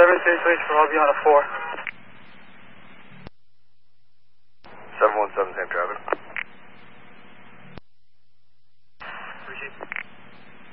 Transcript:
733 from RB on a 4. 717, same traffic.